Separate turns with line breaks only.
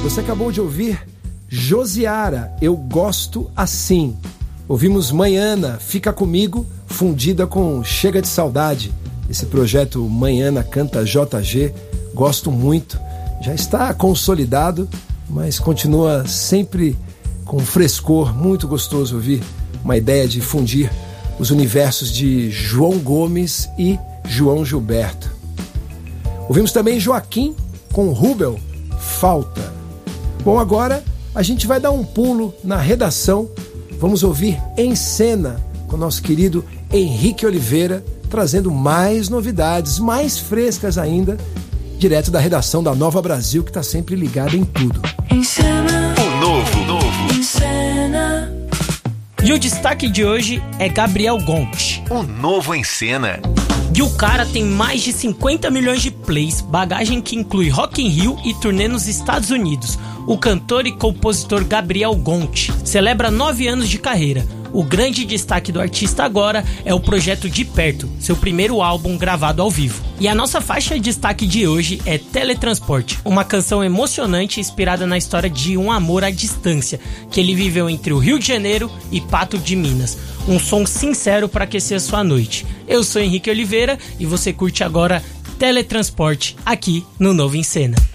Você acabou de ouvir Josiara, Eu Gosto Assim. Ouvimos Manhana, Fica Comigo, fundida com Chega de Saudade. Esse projeto Manhana Canta JG, gosto muito. Já está consolidado, mas continua sempre com frescor, muito gostoso ouvir uma ideia de fundir os universos de João Gomes e João Gilberto. Ouvimos também Joaquim com Rubel, Falta. Bom, agora a gente vai dar um pulo na redação. Vamos ouvir Em Cena com o nosso querido Henrique Oliveira, trazendo mais novidades, mais frescas ainda, direto da redação da Nova Brasil, que está sempre ligada em tudo.
Em Cena.
O novo.
Em Cena.
E o destaque de hoje é Gabriel Gonti.
O novo Em Cena.
E o cara tem mais de 50 milhões de plays, bagagem que inclui Rock in Rio e turnê nos Estados Unidos. O cantor e compositor Gabriel Gonti celebra 9 anos de carreira. O grande destaque do artista agora é o projeto De Perto, seu primeiro álbum gravado ao vivo. E a nossa faixa de destaque de hoje é Teletransporte, uma canção emocionante inspirada na história de um amor à distância, que ele viveu entre o Rio de Janeiro e Pato de Minas. Um som sincero para aquecer a sua noite. Eu sou Henrique Oliveira e você curte agora Teletransporte aqui no Novo Em Cena.